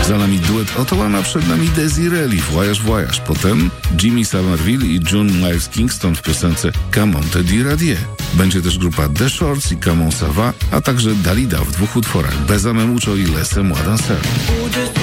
Za nami duet Otołana, przed nami Desiree, Voyage Voyage. Potem Jimmy Somerville i June Miles Kingston w piosence Come on te dire adieu. Będzie też grupa The Shorts i Come on ça va, a także Dalida w 2 utworach Besame mucho i Laissez-moi danser.